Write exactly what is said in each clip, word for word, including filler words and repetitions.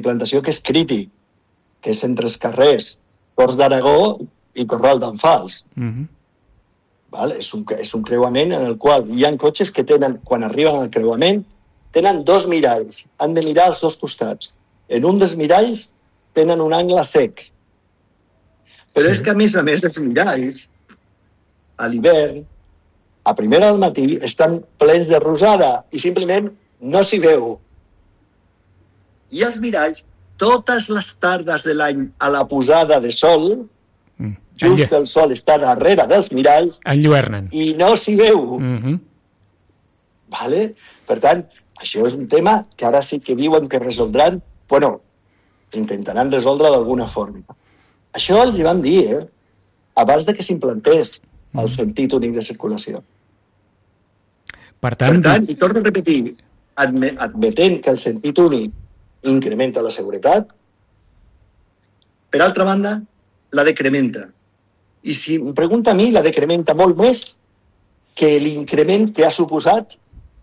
d'implantació que és crític, que és entre els carrers Corts d'Aragó i Corral d'en Fals. Mm-hmm. Val? És, un, és un creuament en el qual hi ha cotxes que tenen, quan arriben al creuament, tenen dos miralls, han de mirar als dos costats. En un dels miralls tenen un angle sec. Però sí. És que, a més a més, els miralls, a l'hivern, a primera del matí, estan plens de rosada i simplement no s'hi veu. I els miralls, totes les tardes de l'any a la posada de sol, mm. just que el sol està darrere dels miralls, enlluernen. I no s'hi veu. Mm-hmm. Vale? Per tant, això és un tema que ara sí que diuen que resoldran, bueno, intentaran resoldre d'alguna forma. Això els hi van dir, eh? Abans de que s'implantés el sentit únic de circulació. Per tant, per tant i torno a repetir, admetent que el sentit únic incrementa la seguretat, per altra banda, la decrementa. I si em pregunta a mi, la decrementa molt més que l'increment que ha suposat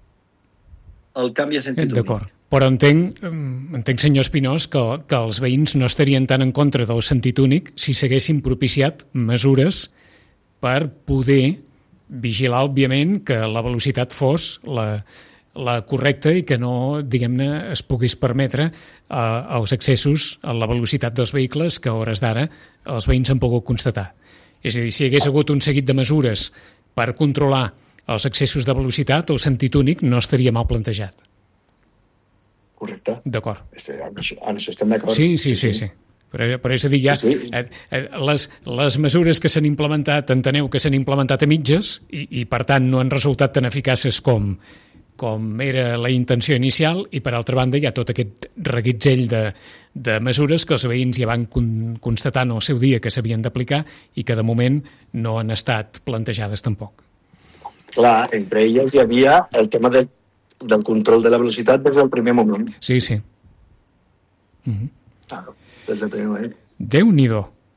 el canvi de sentit únic. D'acord. Però entenc, entenc, senyor Espinós, que, que els veïns no estarien tan en contra del sentit únic si s'haguessin propiciat mesures per poder vigilar, òbviament, que la velocitat fos la, la correcta i que no, diguem-ne, es pogués permetre eh, els excessos a la velocitat dels vehicles que a hores d'ara els veïns han pogut constatar. És a dir, si hi hagués hagut un seguit de mesures per controlar els excessos de velocitat, el sentit únic no estaria mal plantejat. Correcte. D'acord. En això, en això estem d'acord. Sí, sí, sí. sí. sí. Però, però és a dir, ja, sí, sí. Eh, eh, les, les mesures que s'han implementat, enteneu que s'han implementat a mitges i, i per tant no han resultat tan eficaces com, com era la intenció inicial, i per altra banda hi ha tot aquest reguitzell de, de mesures que els veïns ja van con, constatar en el seu dia que s'havien d'aplicar i que de moment no han estat plantejades tampoc. Clar, entre elles hi havia el tema del del control de la velocitat des del primer moment. Sí, sí. Mm-hmm. Claro, des del primer moment. Déu-n'hi-do.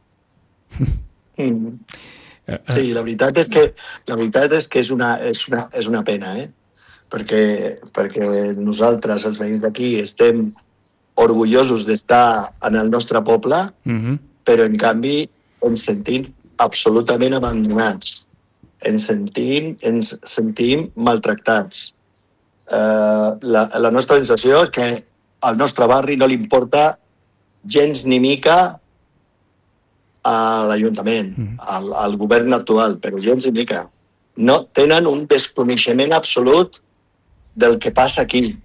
Mm. Sí, la veritat és que la veritat és que és una, és una, és una pena, eh? Perquè, perquè nosaltres, els veïns d'aquí, estem orgullosos d'estar en el nostre poble, mm-hmm. però en canvi ens sentim absolutament abandonats. Ens sentim, ens sentim maltractats. Uh, la, la nostra sensació és que al nostre barri no li importa gens ni mica a l'Ajuntament, mm. al, al govern actual, però gens ni mica. No tenen un desconeixement absolut del que passa aquí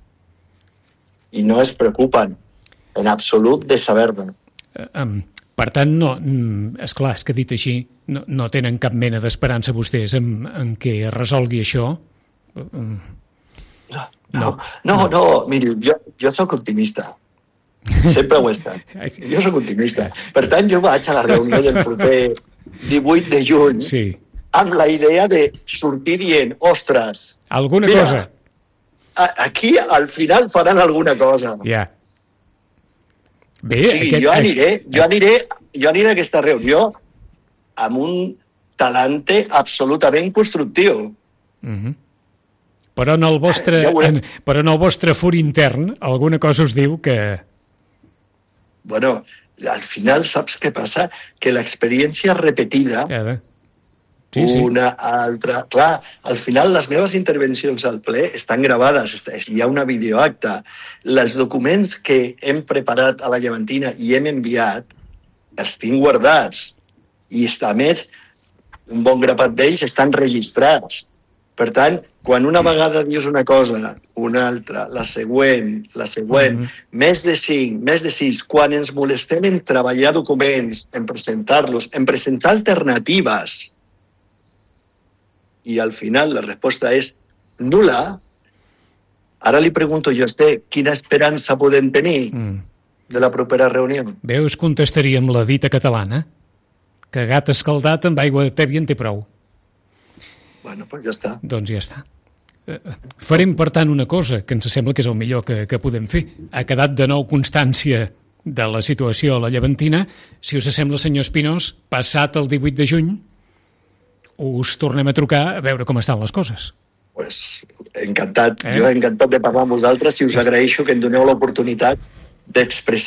i no es preocupen en absolut de saber-ne. Uh, um, per tant, no, esclar, és que dit així, no, no tenen cap mena d'esperança vostès en, en què es resolgui això. Uh, No, no, no, no, miri, jo, jo sóc optimista. Sempre ho he estat. Jo sóc optimista. Per tant, jo vaig a la reunió del proper divuit de juny sí. amb la idea de sortir dient, ostres... Alguna mira, cosa. A, aquí al final faran alguna cosa. Ja. Yeah. Bé, o sigui, aquest... jo aniré, jo aniré, jo aniré a aquesta reunió amb un talante absolutament constructiu. Mhm. Però en el vostre, en, però en el vostre fur intern alguna cosa us diu que... Bueno, al final saps què passa? Que l'experiència repetida, ja, sí, sí. una altra... Clar, al final les meves intervencions al ple estan gravades, hi ha una videoacta. Els documents que hem preparat a la Llevantina i hem enviat els tinc guardats. I, a més, un bon grapat d'ells estan registrats. Per tant, quan una vegada dius una cosa, una altra, la següent, la següent, mm-hmm. més de cinc, més de sis, quan ens molestem en treballar documents, en presentar-los, en presentar alternatives, i al final la resposta és nul·la, ara li pregunto jo a vostè, quina esperança podem tenir mm. de la propera reunió? Bé, us contestaria amb la dita catalana, que gat escaldat amb aigua de tèbia en té prou. Bueno, doncs ja està. Doncs ja està. Farem, per tant, una cosa que ens sembla que és el millor que, que podem fer. Ha quedat de nou constància de la situació a la Llevantina. Si us sembla, senyor Espinós, passat el divuit de juny, us tornem a trucar a veure com estan les coses. Pues encantat. Eh? Jo he encantat de parlar amb vosaltres i us agraeixo que em doneu l'oportunitat d'expressar